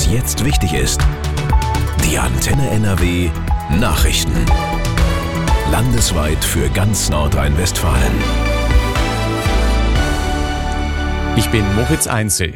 jetzt wichtig ist. Die Antenne NRW Nachrichten. Landesweit für ganz Nordrhein-Westfalen. Ich bin Moritz Einzel.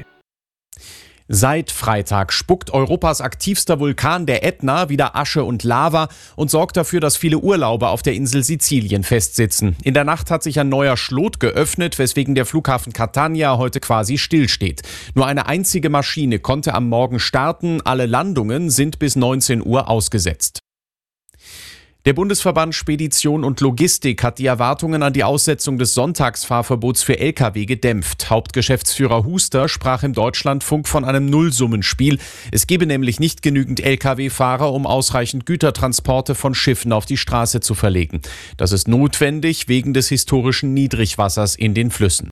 Seit Freitag spuckt Europas aktivster Vulkan, der Ätna, wieder Asche und Lava und sorgt dafür, dass viele Urlauber auf der Insel Sizilien festsitzen. In der Nacht hat sich ein neuer Schlot geöffnet, weswegen der Flughafen Catania heute quasi stillsteht. Nur eine einzige Maschine konnte am Morgen starten, alle Landungen sind bis 19 Uhr ausgesetzt. Der Bundesverband Spedition und Logistik hat die Erwartungen an die Aussetzung des Sonntagsfahrverbots für Lkw gedämpft. Hauptgeschäftsführer Huster sprach im Deutschlandfunk von einem Nullsummenspiel. Es gebe nämlich nicht genügend Lkw-Fahrer, um ausreichend Gütertransporte von Schiffen auf die Straße zu verlegen. Das ist notwendig wegen des historischen Niedrigwassers in den Flüssen.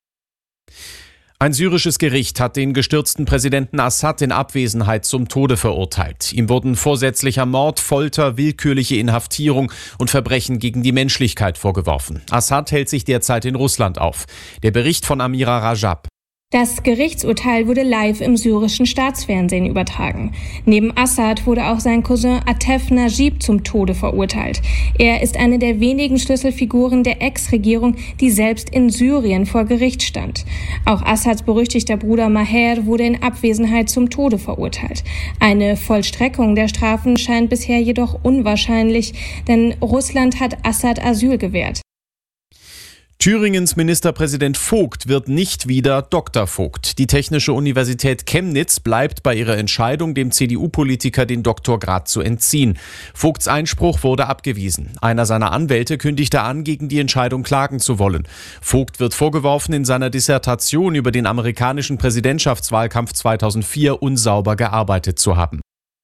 Ein syrisches Gericht hat den gestürzten Präsidenten Assad in Abwesenheit zum Tode verurteilt. Ihm wurden vorsätzlicher Mord, Folter, willkürliche Inhaftierung und Verbrechen gegen die Menschlichkeit vorgeworfen. Assad hält sich derzeit in Russland auf. Der Bericht von Amira Rajab. Das Gerichtsurteil wurde live im syrischen Staatsfernsehen übertragen. Neben Assad wurde auch sein Cousin Atef Najib zum Tode verurteilt. Er ist eine der wenigen Schlüsselfiguren der Ex-Regierung, die selbst in Syrien vor Gericht stand. Auch Assads berüchtigter Bruder Maher wurde in Abwesenheit zum Tode verurteilt. Eine Vollstreckung der Strafen scheint bisher jedoch unwahrscheinlich, denn Russland hat Assad Asyl gewährt. Thüringens Ministerpräsident Vogt wird nicht wieder Dr. Vogt. Die Technische Universität Chemnitz bleibt bei ihrer Entscheidung, dem CDU-Politiker den Doktorgrad zu entziehen. Vogts Einspruch wurde abgewiesen. Einer seiner Anwälte kündigte an, gegen die Entscheidung klagen zu wollen. Vogt wird vorgeworfen, in seiner Dissertation über den amerikanischen Präsidentschaftswahlkampf 2004 unsauber gearbeitet zu haben.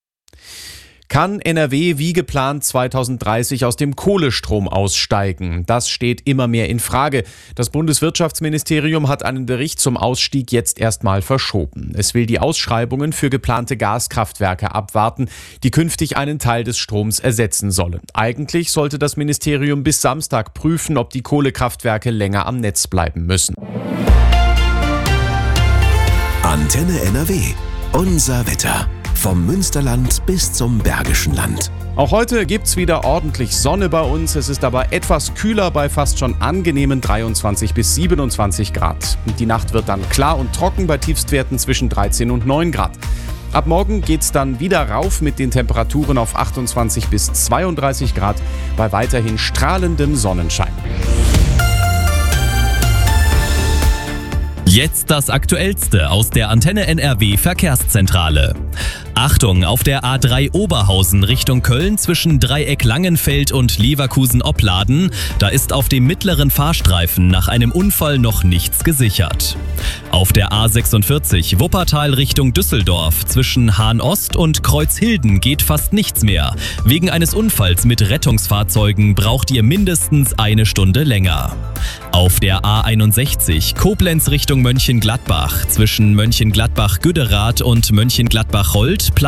Kann NRW wie geplant 2030 aus dem Kohlestrom aussteigen? Das steht immer mehr in Frage. Das Bundeswirtschaftsministerium hat einen Bericht zum Ausstieg jetzt erstmal verschoben. Es will die Ausschreibungen für geplante Gaskraftwerke abwarten, die künftig einen Teil des Stroms ersetzen sollen. Eigentlich sollte das Ministerium bis Samstag prüfen, ob die Kohlekraftwerke länger am Netz bleiben müssen. Antenne NRW. Unser Wetter. Vom Münsterland bis zum Bergischen Land. Auch heute gibt's wieder ordentlich Sonne bei uns. Es ist aber etwas kühler bei fast schon angenehmen 23 bis 27 Grad. Und die Nacht wird dann klar und trocken bei Tiefstwerten zwischen 13 und 9 Grad. Ab morgen geht's dann wieder rauf mit den Temperaturen auf 28 bis 32 Grad bei weiterhin strahlendem Sonnenschein. Jetzt das Aktuellste aus der Antenne NRW Verkehrszentrale. Achtung, auf der A3 Oberhausen Richtung Köln zwischen Dreieck Langenfeld und Leverkusen-Opladen, da ist auf dem mittleren Fahrstreifen nach einem Unfall noch nichts gesichert. Auf der A46 Wuppertal Richtung Düsseldorf zwischen Hahn-Ost und Kreuzhilden geht fast nichts mehr. Wegen eines Unfalls mit Rettungsfahrzeugen braucht ihr mindestens eine Stunde länger. Auf der A61 Koblenz Richtung Mönchengladbach zwischen Mönchengladbach-Güderath und Mönchengladbach-Holt